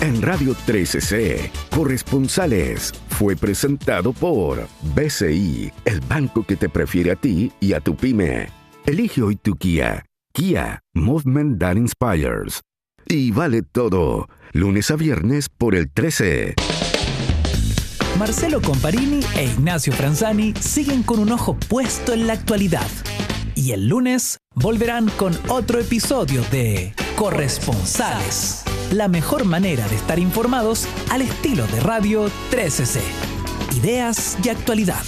En Radio 13C, Corresponsales fue presentado por BCI, el banco que te prefiere a ti y a tu pyme. Elige hoy tu Kia. Kia, Movement That Inspires. Y vale todo, lunes a viernes por el 13. Marcelo Comparini e Ignacio Franzani siguen con un ojo puesto en la actualidad. Y el lunes volverán con otro episodio de Corresponsales. La mejor manera de estar informados al estilo de Radio 13C. Ideas y actualidad.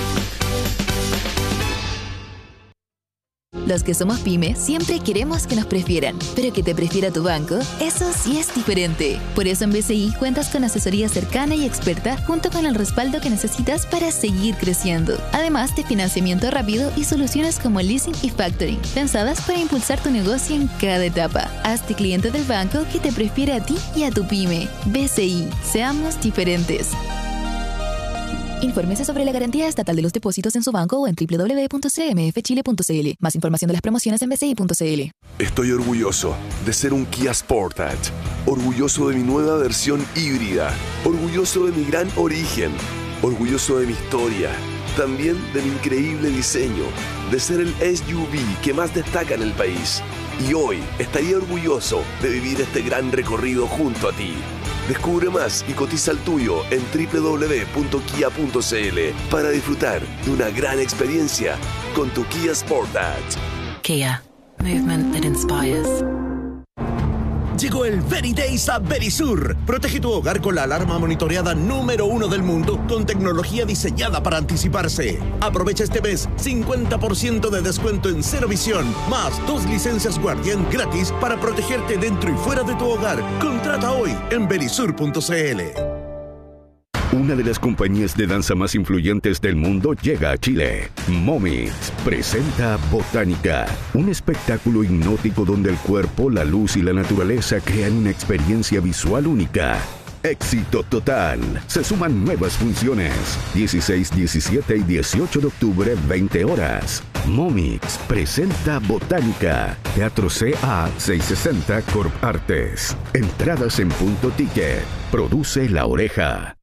Los que somos pyme siempre queremos que nos prefieran, pero que te prefiera tu banco, eso sí es diferente. Por eso en BCI cuentas con asesoría cercana y experta junto con el respaldo que necesitas para seguir creciendo. Además de financiamiento rápido y soluciones como leasing y factoring, pensadas para impulsar tu negocio en cada etapa. Hazte cliente del banco que te prefiere a ti y a tu pyme. BCI, seamos diferentes. Infórmese sobre la garantía estatal de los depósitos en su banco o en www.cmfchile.cl. Más información de las promociones en bci.cl. Estoy orgulloso de ser un Kia Sportage. Orgulloso de mi nueva versión híbrida. Orgulloso de mi gran origen. Orgulloso de mi historia. También de mi increíble diseño. De ser el SUV que más destaca en el país. Y hoy estaría orgulloso de vivir este gran recorrido junto a ti. Descubre más y cotiza el tuyo en www.kia.cl para disfrutar de una gran experiencia con tu Kia Sportage. Kia, movement that inspires. Llegó el Very Days a Verisur. Protege tu hogar con la alarma monitoreada número 1 del mundo con tecnología diseñada para anticiparse. Aprovecha este mes 50% de descuento en Cero Visión, más 2 licencias Guardián gratis para protegerte dentro y fuera de tu hogar. Contrata hoy en verisur.cl. Una de las compañías de danza más influyentes del mundo llega a Chile. Momix presenta Botánica, un espectáculo hipnótico donde el cuerpo, la luz y la naturaleza crean una experiencia visual única. Éxito total. Se suman nuevas funciones. 16, 17 y 18 de octubre, 20 horas. Momix presenta Botánica. Teatro CA 660 Corp Artes. Entradas en Punto Ticket. Produce La Oreja.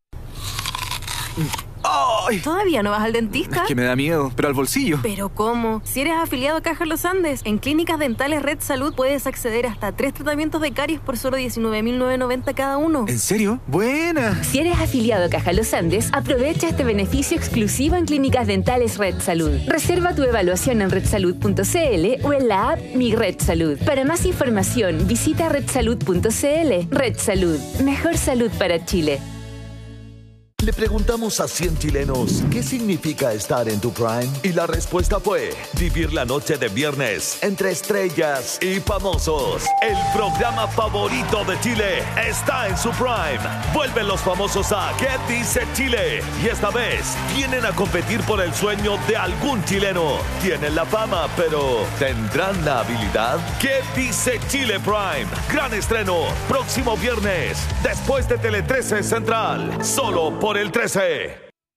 ¡Ay! ¿Todavía no vas al dentista? Es que me da miedo, pero al bolsillo. ¿Pero cómo? Si eres afiliado a Caja Los Andes, en Clínicas Dentales Red Salud puedes acceder hasta 3 tratamientos de caries por solo $19.990 cada uno. ¿En serio? ¡Buena! Si eres afiliado a Caja Los Andes, aprovecha este beneficio exclusivo en Clínicas Dentales Red Salud. Reserva tu evaluación en redsalud.cl o en la app Mi Red Salud. Para más información, visita redsalud.cl. Red Salud. Mejor salud para Chile. Le preguntamos a 100 chilenos qué significa estar en tu prime y la respuesta fue vivir la noche de viernes entre estrellas y famosos. El programa favorito de Chile está en su prime. Vuelven los famosos a ¿Qué dice Chile? Y esta vez vienen a competir por el sueño de algún chileno. Tienen la fama, pero ¿tendrán la habilidad? ¿Qué dice Chile Prime? Gran estreno, próximo viernes, después de Tele 13 Central, solo por el 13.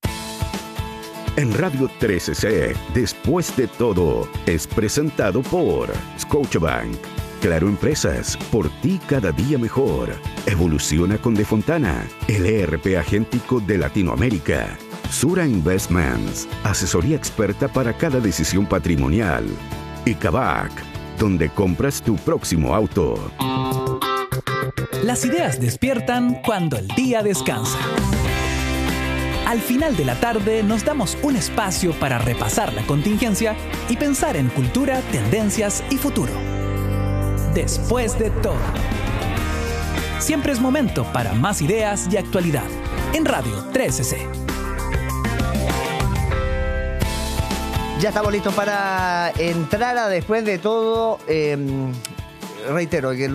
En Radio 13C, Después de Todo, es presentado por Scotiabank. Claro Empresas, por ti cada día mejor. Evoluciona con De Fontana, el ERP agéntico de Latinoamérica. Sura Investments, asesoría experta para cada decisión patrimonial. Y Kavak, donde compras tu próximo auto. Las ideas despiertan cuando el día descansa. Al final de la tarde nos damos un espacio para repasar la contingencia y pensar en cultura, tendencias y futuro. Después de todo. Siempre es momento para más ideas y actualidad. En Radio 13C. Ya estamos listos para entrar a Después de Todo. Reitero que